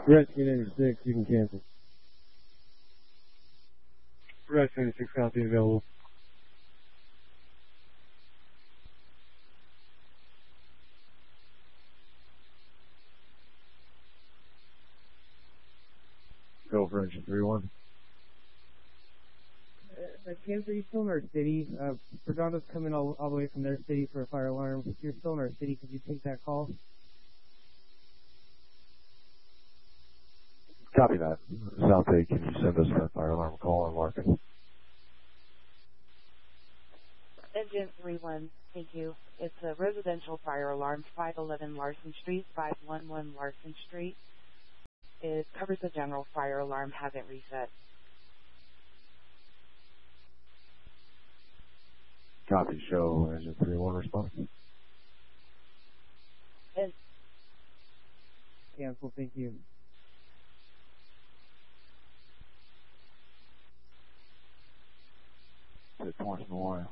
Rescue 96, you can cancel. Rescue 96, copy available. Go for engine 3-1. Kansas, you're still in our city. Redondo's coming all the way from their city for a fire alarm. If you're still in our city, could you take that call? Copy that. South Bay, can you send us that fire alarm call and mark it? Engine 3-1, thank you. It's a residential fire alarm, 511 Larson Street, 511 Larson Street. It covers the general fire alarm, hasn't reset. Copy, show engine 3-1 response. Cancel, thank you. To Torrance Memorial.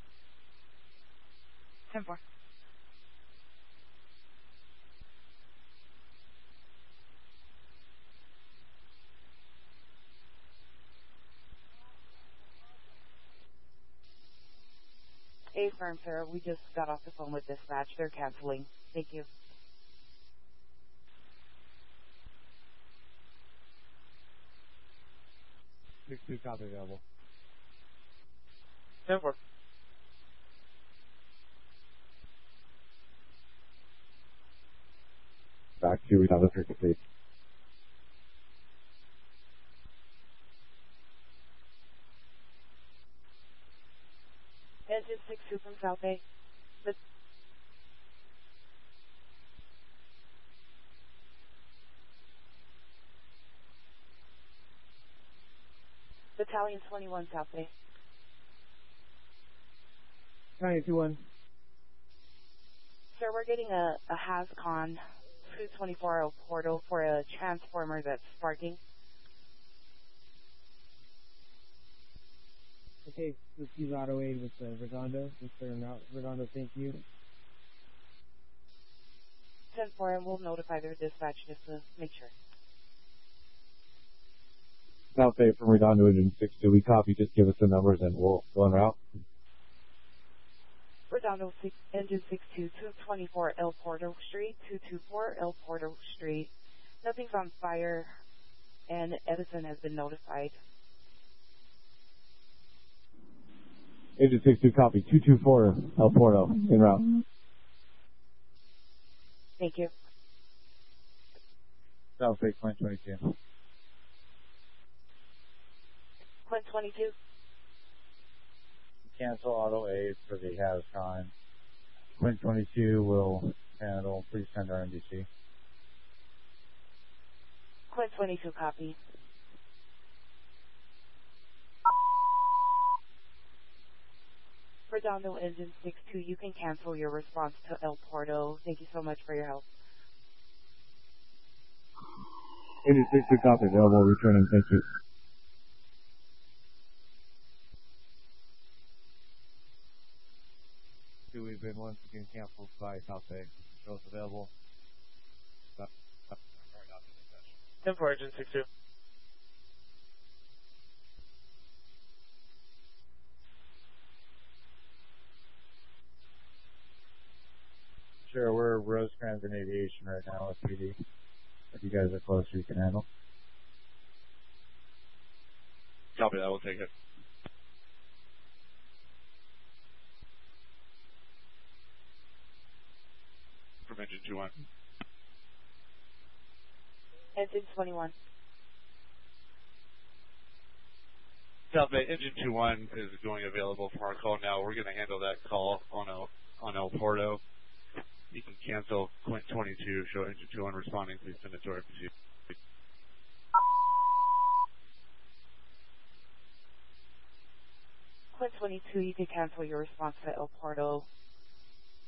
10-4. A firm, sir. We just got off the phone with dispatch. They're canceling. Thank you. Six two, copy available. 10-4. Back to Redondo 3 complete. Engine 6-2 from South Bay. Battalion 21, South Bay. Battalion 2-1. Sir, we're getting a HASCON 224 El Portal for a transformer that's sparking. Okay, let's use auto aid with Redondo. Just clearing out. Redondo, thank you. 10-4, and we'll notify their dispatch just to make sure. South Bay from Redondo engine 6-2, we copy, just give us the numbers and we'll go en route. Redondo engine 6-2, 224 El Portal Street, 224 El Portal Street. Nothing's on fire, and Edison has been notified. Engine 6-2, copy, 224 El Porto, en route. Thank you. South Bay, Clint 22. Clint 22. Cancel auto aid for the HASCON. Clint 22 will handle, please send our NDC. Clint 22, copy. Redondo engine 6-2, you can cancel your response to El Porto. Thank you so much for your help. Engine 6-2, copy, available, returning, thank you. We've been once again canceled by South Bay. Shows available. 10-4, engine 6-2. Sure, we're Rosecrans in aviation right now with PD. If you guys are closer, you can handle. Copy that, we'll take it. From engine 2-1. Engine 21. South Bay, engine 2-1 is going available for our call now. We're going to handle that call on El Porto. You can cancel Quint 22, show engine 2-1 responding. Please send it to our PC. Quint 22, you can cancel your response to El Porto.